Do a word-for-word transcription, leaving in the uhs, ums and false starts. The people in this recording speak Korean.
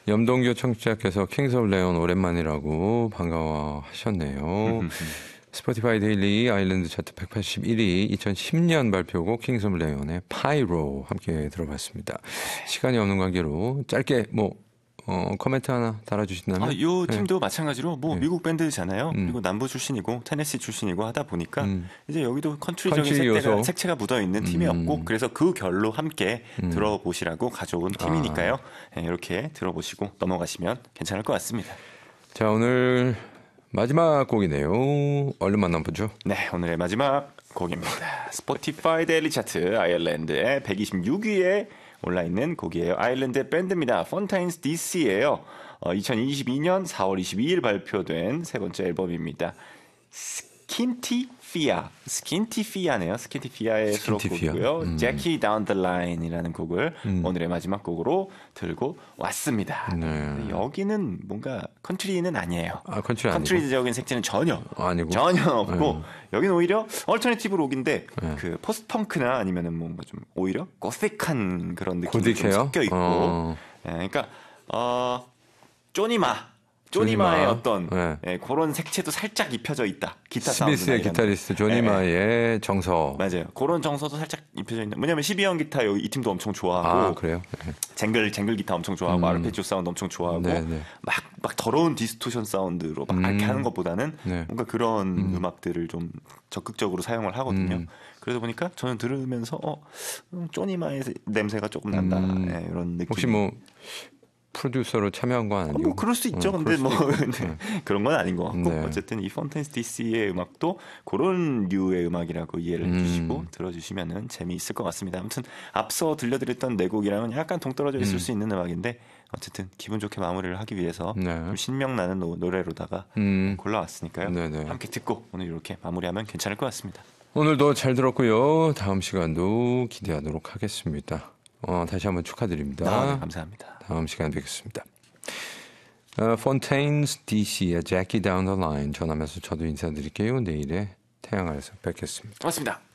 염동규 청취자께서 킹스 오브 레온 오랜만이라고 반가워하셨네요. 스포티파이 데일리 아일랜드 차트 백팔십일 위 이천십 년 발표곡 킹스 오브 레온의 파이로 함께 들어봤습니다. 시간이 없는 관계로 짧게 뭐 어, 코멘트 하나 달아주신다면? 아, 이 팀도 네. 마찬가지로 뭐 네. 미국 밴드잖아요. 음. 그리고 남부 출신이고 테네시 출신이고 하다 보니까 음. 이제 여기도 컨트리적인 컨트리 색채가, 색채가 묻어있는 팀이었고 음. 그래서 그 결로 함께 음. 들어보시라고 가져온 팀이니까요. 아. 네, 이렇게 들어보시고 넘어가시면 괜찮을 것 같습니다. 자, 오늘 마지막 곡이네요. 얼른 만나보죠. 네, 오늘의 마지막 곡입니다. 스포티파이 데일리 차트 아일랜드의 백이십육 위에 올라있는 곡이에요. 아일랜드 밴드입니다. 폰타인스 디씨예요. 어, 이천이십이 년 사월 이십이일 발표된 세 번째 앨범입니다. 스킨티피아, 스킨티피아네요. 스킨티피아의 수록곡이고요. 음. Jackie Down the Line이라는 곡을 음. 오늘의 마지막 곡으로 들고 왔습니다. 네. 여기는 뭔가 컨트리는 아니에요. 아, 컨트리 컨트리적인 색채는 전혀 아니고 전혀 없고 네. 여기는 오히려 얼터내티브 록인데 네. 그 포스트펑크나 아니면은 뭔가 좀 오히려 고딕한 그런 느낌이 좀 섞여 있고. 어. 네, 그러니까 어, 쪼니마. 조니마의 조니마. 어떤 네. 예, 그런 색채도 살짝 입혀져 있다. 기타 스미스의 기타리스트 조니마의 네. 정서. 맞아요. 그런 정서도 살짝 입혀져 있는. 뭐냐면 십이 형 기타 여기 이 팀도 엄청 좋아하고. 아, 그래요? 네. 쟁글 쟁글 기타 엄청 좋아하고 음. 아르페지오 사운드 엄청 좋아하고 네네. 막, 막 더러운 디스토션 사운드로 막 음. 이렇게 하는 것보다는 네. 뭔가 그런 음. 음악들을 좀 적극적으로 사용을 하거든요. 음. 그러다 보니까 저는 들으면서 어, 쪼니마의 냄새가 조금 난다. 음. 네, 이런 느낌. 혹시 뭐 프로듀서로 참여한 건 아니고? 어, 뭐 그럴 수 있죠. 어, 근데 뭐 네. 그런 건 아닌 것 같고 네. 어쨌든 이 폰타인스 디씨의 음악도 그런 류의 음악이라고 이해를 음. 해주시고 들어주시면은 재미있을 것 같습니다. 아무튼 앞서 들려드렸던 네 곡이랑은 약간 동떨어져 있을 음. 수 있는 음악인데 어쨌든 기분 좋게 마무리를 하기 위해서 네. 좀 신명나는 노, 노래로다가 음. 골라왔으니까요. 네네. 함께 듣고 오늘 이렇게 마무리하면 괜찮을 것 같습니다. 오늘도 잘 들었고요. 다음 시간도 기대하도록 하겠습니다. 어, 다시 한번 축하드립니다. 아, 네, 감사합니다. 다음 시간에 뵙겠습니다. 어, 폰테인스 디씨의 Jackie Down the Line 전하면서 저도 인사드릴게요. 내일의 태양 아래서 뵙겠습니다. 고맙습니다.